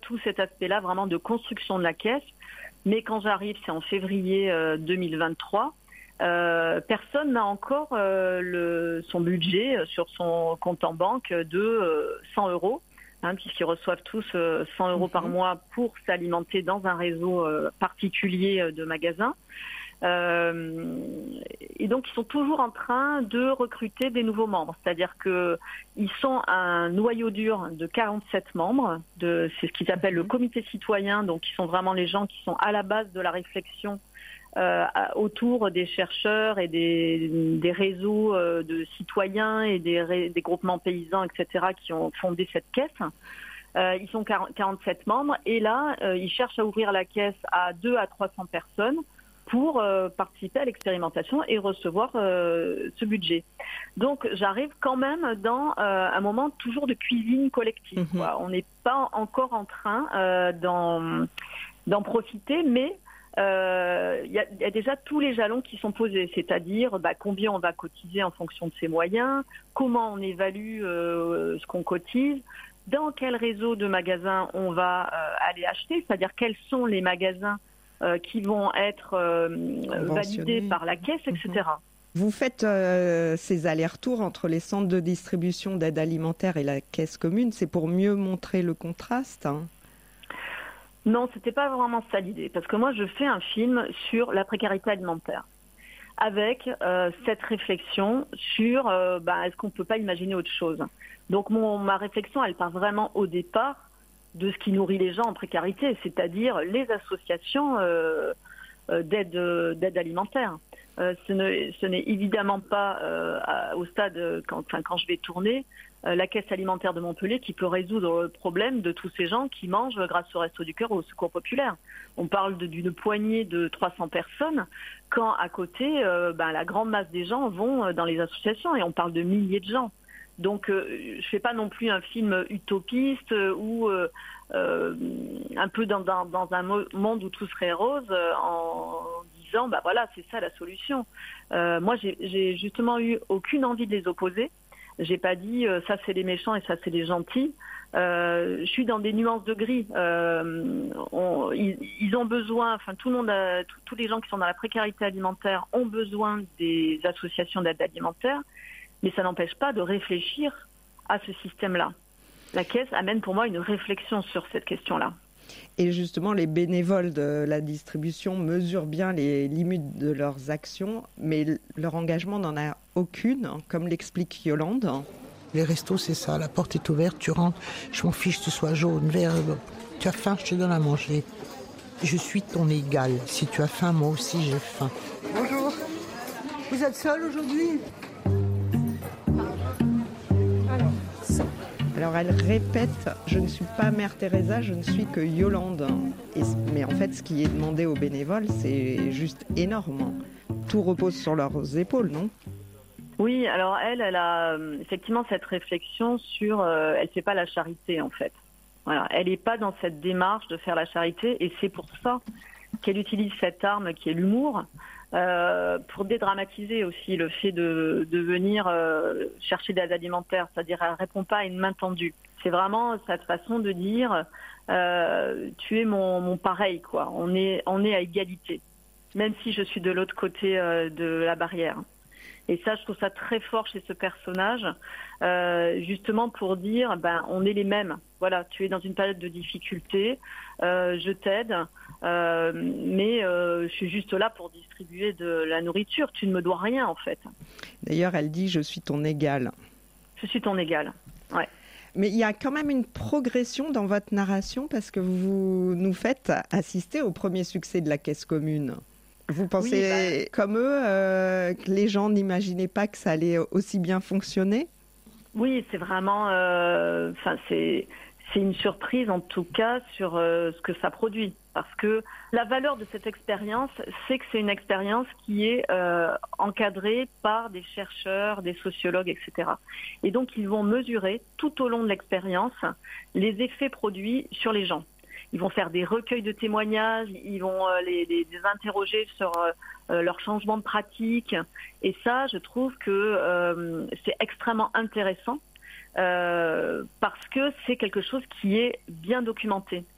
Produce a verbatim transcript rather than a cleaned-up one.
tout cet aspect-là vraiment de construction de la caisse. Mais quand j'arrive, c'est en février euh, deux mille vingt-trois, euh, personne n'a encore euh, le, son budget sur son compte en banque de euh, cent euros, hein, puisqu'ils reçoivent tous euh, cent euros par mois pour s'alimenter dans un réseau euh, particulier de magasins. Euh, et donc ils sont toujours en train de recruter des nouveaux membres, c'est-à-dire que ils sont un noyau dur de quarante-sept membres, de, c'est ce qu'ils appellent le comité citoyen, donc ils sont vraiment les gens qui sont à la base de la réflexion euh, autour des chercheurs et des, des réseaux euh, de citoyens et des, des groupements paysans, et cetera, qui ont fondé cette caisse. Euh, ils sont quarante-sept membres et là euh, ils cherchent à ouvrir la caisse à deux à trois cents personnes pour euh, participer à l'expérimentation et recevoir euh, ce budget. Donc j'arrive quand même dans euh, un moment toujours de cuisine collective. Mmh. Quoi. On n'est pas encore en train euh, d'en, d'en profiter, mais il euh, y, y a déjà tous les jalons qui sont posés, c'est-à-dire bah, combien on va cotiser en fonction de ses moyens, comment on évalue euh, ce qu'on cotise, dans quel réseau de magasins on va euh, aller acheter, c'est-à-dire quels sont les magasins Euh, qui vont être euh, validés par la caisse, et cetera. Vous faites euh, ces allers-retours entre les centres de distribution d'aide alimentaire et la caisse commune, c'est pour mieux montrer le contraste, hein? Non, c'était pas vraiment ça l'idée, parce que moi je fais un film sur la précarité alimentaire, avec euh, cette réflexion sur euh, bah, est-ce qu'on peut pas imaginer autre chose. Donc mon, ma réflexion, elle part vraiment au départ de ce qui nourrit les gens en précarité, c'est-à-dire les associations euh, d'aide, d'aide alimentaire. Euh, ce, ne, ce n'est évidemment pas euh, à, au stade, quand, enfin, quand je vais tourner, euh, la caisse alimentaire de Montpellier qui peut résoudre le problème de tous ces gens qui mangent grâce au Resto du Cœur ou au Secours Populaire. On parle de, d'une poignée de trois cents personnes, quand à côté, euh, ben, la grande masse des gens vont dans les associations et on parle de milliers de gens. Donc, euh, je fais pas non plus un film utopiste euh, ou euh, euh, un peu dans, dans, dans un monde où tout serait rose euh, en disant, bah voilà, c'est ça la solution. Euh, moi, j'ai, j'ai justement eu aucune envie de les opposer. J'ai pas dit euh, ça c'est les méchants et ça c'est les gentils. Euh, je suis dans des nuances de gris. Euh, on, ils, ils ont besoin, enfin tout le monde, a, tous les gens qui sont dans la précarité alimentaire ont besoin des associations d'aide alimentaire. Mais ça n'empêche pas de réfléchir à ce système-là. La caisse amène pour moi une réflexion sur cette question-là. Et justement, les bénévoles de la distribution mesurent bien les limites de leurs actions, mais leur engagement n'en a aucune, comme l'explique Yolande. Les restos, c'est ça, la porte est ouverte, tu rentres, je m'en fiche que tu sois jaune, vert, tu as faim, je te donne à manger. Je suis ton égal. Si tu as faim, moi aussi j'ai faim. Bonjour. Vous êtes seul aujourd'hui ? Alors elle répète, je ne suis pas Mère Teresa, je ne suis que Yolande. Et, mais en fait, ce qui est demandé aux bénévoles, c'est juste énorme. Tout repose sur leurs épaules, non ? Oui, alors elle, elle a effectivement cette réflexion sur, euh, elle fait pas la charité en fait. Voilà, elle n'est pas dans cette démarche de faire la charité, et c'est pour ça qu'elle utilise cette arme qui est l'humour. Euh, pour dédramatiser aussi le fait de, de venir euh, chercher de l'aide alimentaire, c'est-à-dire elle ne répond pas à une main tendue. C'est vraiment cette façon de dire euh, tu es mon, mon pareil, quoi. On est, on est à égalité, même si je suis de l'autre côté euh, de la barrière. Et ça, je trouve ça très fort chez ce personnage, euh, justement pour dire, ben, on est les mêmes. Voilà, tu es dans une période de difficulté, euh, je t'aide, euh, mais euh, je suis juste là pour distribuer de la nourriture. Tu ne me dois rien, en fait. D'ailleurs, elle dit, je suis ton égal. Je suis ton égal, ouais. Mais il y a quand même une progression dans votre narration parce que vous nous faites assister au premier succès de la caisse commune. Vous pensez oui, bah... comme eux euh, que les gens n'imaginaient pas que ça allait aussi bien fonctionner ? Oui, c'est vraiment, euh, enfin c'est c'est une surprise en tout cas sur euh, ce que ça produit, parce que la valeur de cette expérience, c'est que c'est une expérience qui est euh, encadrée par des chercheurs, des sociologues, et cetera. Et donc ils vont mesurer tout au long de l'expérience les effets produits sur les gens. Ils vont faire des recueils de témoignages, ils vont euh, les, les, les interroger sur euh, leur changement de pratique. Et ça, je trouve que euh, c'est extrêmement intéressant euh, parce que c'est quelque chose qui est bien documenté.